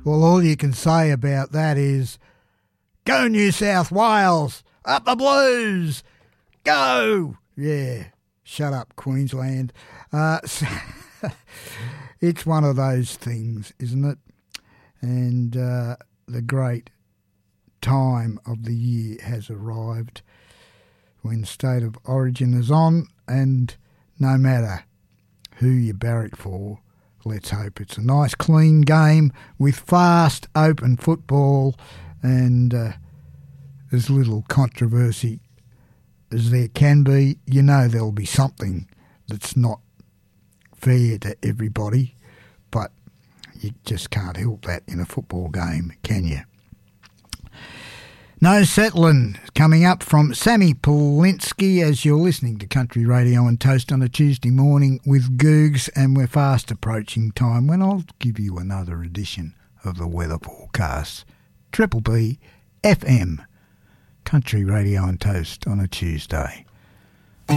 Well, all you can say about that is, go New South Wales, up the Blues, go! Yeah, shut up Queensland. It's one of those things, isn't it? And the great time of the year has arrived when State of Origin is on, and no matter who you barrack for, let's hope it's a nice clean game with fast open football and as little controversy as there can be. You know there'll be something that's not fair to everybody, but you just can't help that in a football game, can you? No settling coming up from Sammy Polinsky as you're listening to Country Radio and Toast on a Tuesday morning with Googs, and we're fast approaching time when I'll give you another edition of the weather forecast. Triple B FM, Country Radio and Toast on a Tuesday.